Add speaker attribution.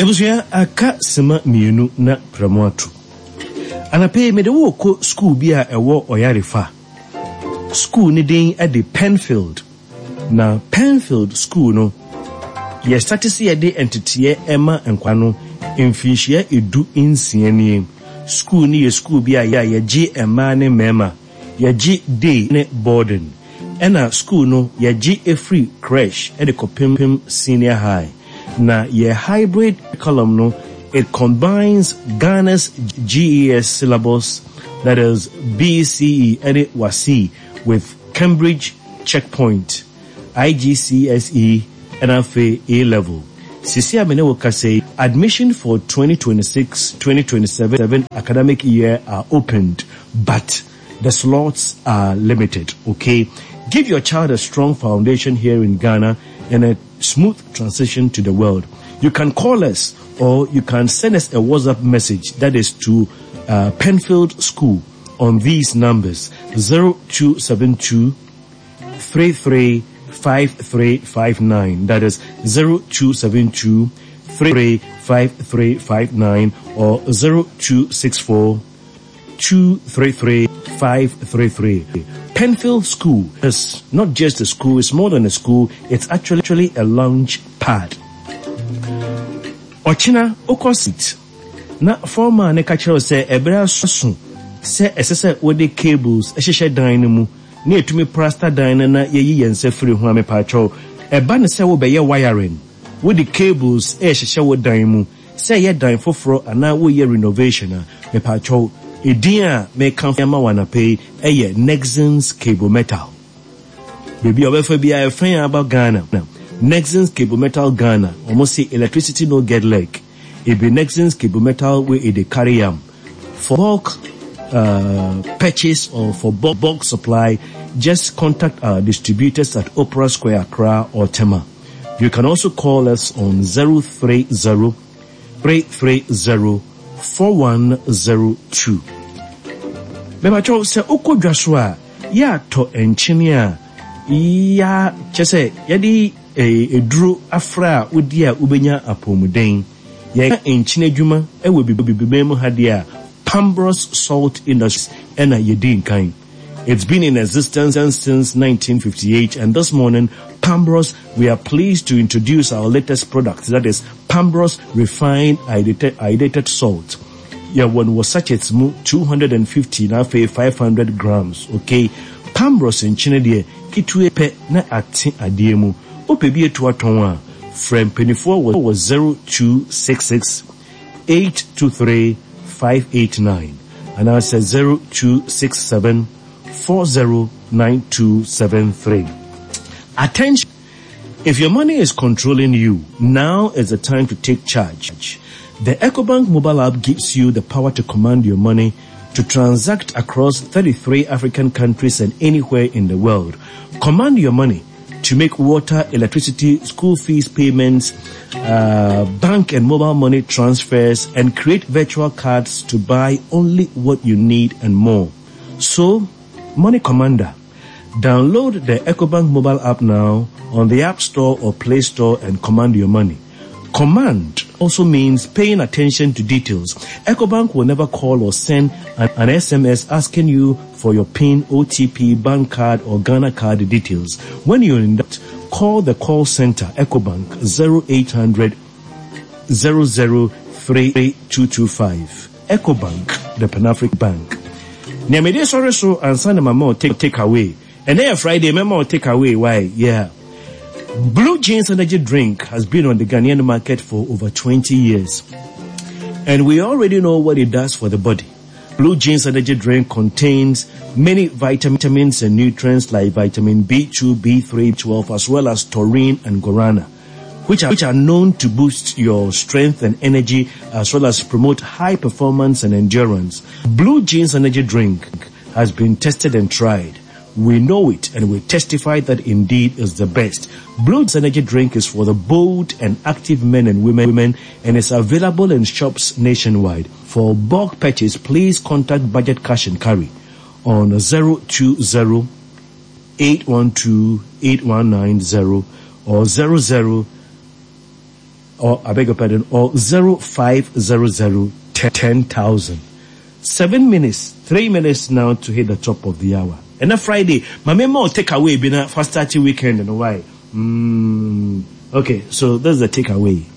Speaker 1: Ebusuya aka sema mienu na pramoatu. Anape me de wo ko school bi a ewo Oyarefa. School ni din at the Penfield. Na Penfield school no ye statisi ye de entity Emma enkwano mfinhia edu insianie. School ni ye school bi a ye gi Emma ne mema. Ye gi day ne boarding. Ena school no ye gi a free crash at the Kopim Senior High. Na ye hybrid curriculum no, it combines Ghana's GES syllabus, that is BCE and it was C, with Cambridge Checkpoint, IGCSE and A level. Sisi Amenewoka say admission for 2026-2027 academic year are opened, but the slots are limited. Okay, give your child a strong foundation here in Ghana and a smooth transition to the world. You can call us or you can send us a WhatsApp message that is to Penfield School on these numbers 0272 335359, that is 0272 335359 or 0264 233 533. Penfield School is not just a school, it's more than a school, it's actually a launch pad. Ochina Okosit na former ne kachero say ebra soso say esese wode cables ehhehye dan ne mu na etumi plaster dan na yeyi yense free ho amepa cho eba ne say wo be ye wiring wode cables ehhehye wo dan mu say ye dan foforo ana wo ye renovation a mepa cho edin me kan ma wana pay eye Nexans Cable Metal baby obefa bia e fan about Ghana now. Nexans Cable Metal Ghana almost say electricity no get leg. It be Nexans Cable Metal where it carry for bulk purchase or for bulk supply. Just contact our distributors at Opera Square Accra or Tema. You can also call us on 030-330-4102. Mebacho se uko dwaswa ya to engineer ya chese yadi edru afra udia ubenya apomuden ye enchine dwuma ewe bibibibem hadia Pambros Salt Industries ena yedin kind. It's been in existence since 1958, and this morning Pambros, we are pleased to introduce our latest product, that is Pambros refined iodinated salt. Yeah, one was such it's 250 now for 500 grams. Okay, Pambros in Chinese kitwe pe na ati adiemu. Opebi etu atonwa from Penny4 was 0266 823 589 and I said 0267 409273. Attention! If your money is controlling you, now is the time to take charge. The EcoBank mobile app gives you the power to command your money to transact across 33 African countries and anywhere in the world. Command your money to make water, electricity, school fees payments, bank and mobile money transfers, and create virtual cards to buy only what you need and more. So, Money Commander, download the EcoBank mobile app now on the App Store or Play Store and command your money. Command also means paying attention to details. EcoBank will never call or send an SMS asking you for your PIN, OTP, bank card, or Ghana card details. When you're in doubt, call the call center, EcoBank, 0800 0033225. EcoBank, the Pan-African Bank. Nyamede sorry so answer my mom take away. And then Friday, my mom take away. Why? Yeah. Blue Jeans energy drink has been on the Ghanaian market for over 20 years. And we already know what it does for the body. Blue Jeans energy drink contains many vitamins and nutrients like vitamin B2, B3, B12, as well as taurine and guarana, which are known to boost your strength and energy, as well as promote high performance and endurance. Blue Jeans energy drink has been tested and tried. We know it and we testify that indeed is the best. Blue Jeans energy drink is for the bold and active men and women and is available in shops nationwide. For bulk purchase, please contact Budget Cash and Carry on 020-812-8190 or 00 or I beg your pardon, or 0500 10,000. 7 minutes, 3 minutes now to hit the top of the hour. And a Friday, my memo take away been a fast starting weekend and why? Okay, so that's the takeaway.